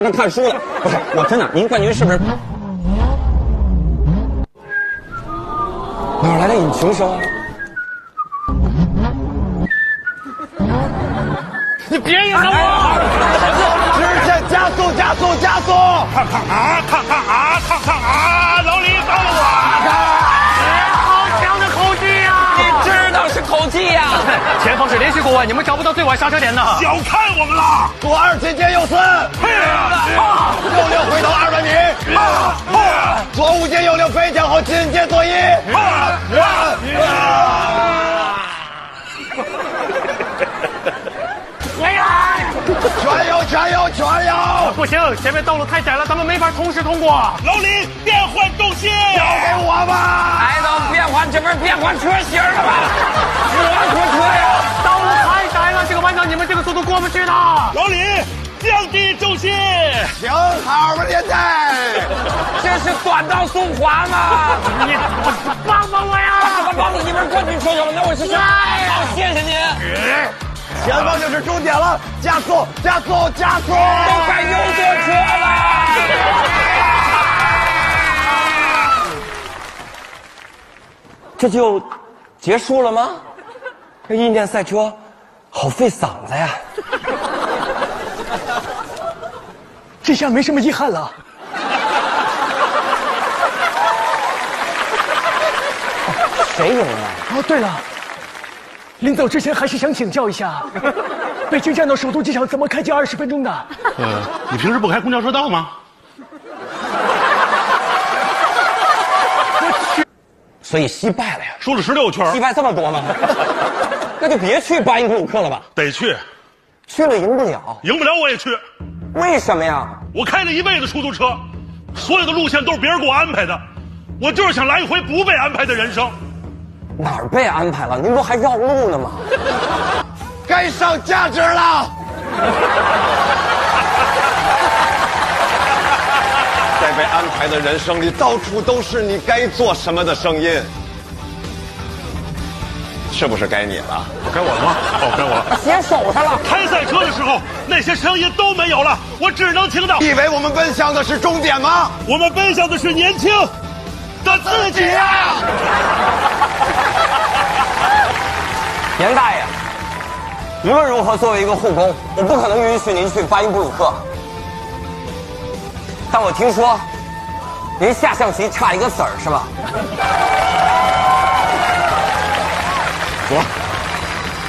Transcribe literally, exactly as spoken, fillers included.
那看书了。不是，我真的，您冠军是不是？哪来的引擎声？ 你别影响我！ 直线加速，加速，加速！ 看看啊，看看啊，看看啊！老李放了我！好强的口技呀！ 你知道是口技呀？ 前方是连续过弯，你们找不到最晚刹车点的。小看我们了！ 左二进界右四，右六回头二百米，左五进右六飞脚后进界左一。 回来！ 全油，全油，全油！ 不行，前面道路太窄了，咱们没法同时通过。老李，变换重心， 交给我吧！ 还能变换？这不是变换车型了吗？摩托车呀！ 道路太窄了，这个弯道你们这个速度过不去的。老李，降低重心。 停好吧，连带。 这是短道速滑吗？ 你帮帮我呀！ 怎么帮你？你不是冠军车手吗？那我是好，谢谢您。 前方就是终点了，加速，加速，加速！ 都快又坐车了。这就结束了吗？这印电赛车好费嗓子呀。 这下没什么遗憾了。 谁赢了？ 哦，对了，临走之前还是想请教一下，北京站到首都机场怎么开进二十分钟的？ 呃，你平时不开公交车道吗？ 所以惜败了呀。 输了十六圈， 惜败这么多吗？那就别去巴音布鲁克了吧。 得去， 去了赢不了。 赢不了我也去。 为什么呀？ 我开了一辈子出租车，所有的路线都是别人给我安排的，我就是想来一回不被安排的人生。 哪儿被安排了？您不还绕路呢吗？ 该上价值了。在被安排的人生里，到处都是你该做什么的声音，是不是该你了？ 该我了吗？哦，该我了。 写手上了。 开赛车的时候，那些声音都没有了，我只能听到。 以为我们奔向的是终点吗？ 我们奔向的是年轻的自己啊！ 严大爷，无论如何，作为一个护工，我不可能允许您去巴音布鲁克。但我听说，您下象棋差一个子儿是吧？